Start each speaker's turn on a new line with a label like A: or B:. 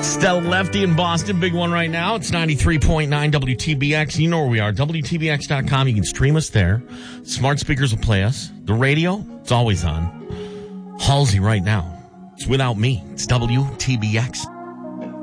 A: Stella Lefty in Boston, big one right now. It's 93.9 WTBX. You know where we are, WTBX.com. You can stream us there. Smart speakers will play us. The radio, it's always on. Halsey right now. It's without me. It's WTBX.